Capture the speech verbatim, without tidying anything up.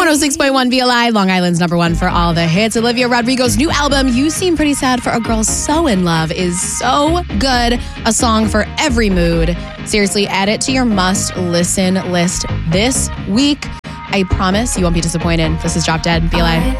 one oh six point one V L I, Long Island's number one for all the hits. Olivia Rodrigo's new album, You Seem Pretty Sad for a Girl So In Love, is so good. A song for every mood. Seriously, add it to your must-listen list this week. I promise you won't be disappointed. This is Drop Dead, V L I.